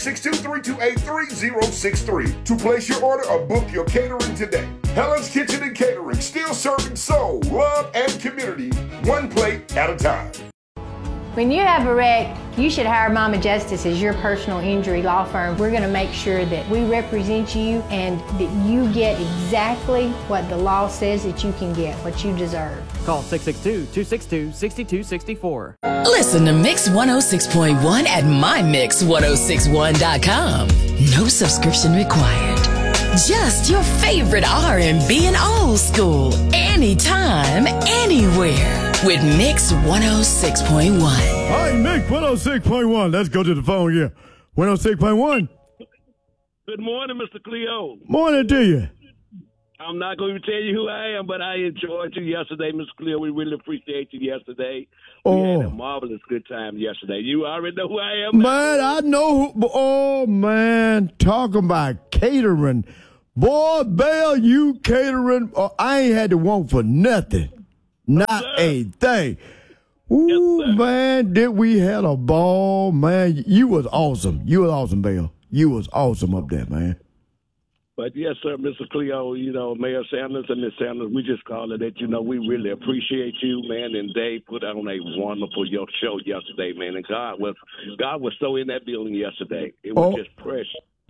623283063 to place your order or book your catering today. Helen's Kitchen and Catering, still serving soul, love, and community, one plate at a time. When you have a wreck, you should hire Mama Justice as your personal injury law firm. We're going to make sure that we represent you and that you get exactly what the law says that you can get, what you deserve. Call 662-262-6264. Listen to Mix 106.1 at mymix1061.com. No subscription required. Just your favorite R&B and old school. Anytime, anywhere. With Mix 106.1. All right, Mix 106.1. Let's go to the phone here. 106.1. Good morning, Mr. Cleo. Morning to you. I'm not going to tell you who I am, but I enjoyed you yesterday, Mr. Cleo. We really appreciate you yesterday. We had a marvelous good time yesterday. You already know who I am. Man, I know who. Oh, man. Talking about catering. Boy, Bell, you catering. I ain't had to want for nothing. Not a thing. Ooh, yes, man, did we had a ball, man. You was awesome. You was awesome, Bell. You was awesome up there, man. But yes, sir, Mr. Cleo, Mayor Sanders and Miss Sanders, we just call it that, we really appreciate you, man, and Dave put on a wonderful show yesterday, man, and God was so in that building yesterday. It was just precious.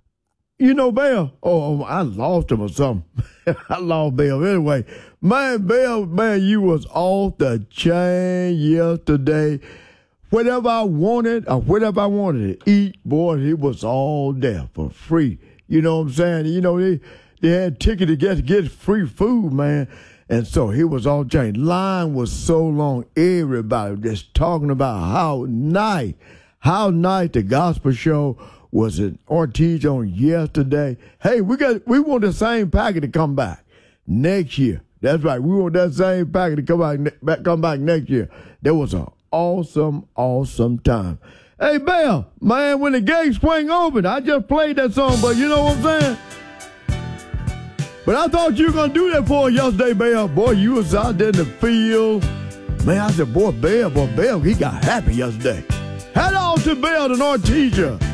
Bell, I lost him or something. I lost Bell. Anyway, Bell, you was off the chain yesterday. Whatever I wanted or whatever I wanted to eat, boy, it was all there for free. You know what I'm saying? They had ticket to get free food, man. And so he was all changed. Line was so long. Everybody just talking about how nice the gospel show was at Ortiz on yesterday. Hey, we want the same packet to come back next year. That's right. We want that same packet to come back next year. That was an awesome, awesome time. Hey, Bell, man, when the gate swing open, I just played that song, but you know what I'm saying? But I thought you were going to do that for us yesterday, Bell. Boy, you was out there in the field. Man, I said, Bell, he got happy yesterday. Head on to Bell and Ortiz.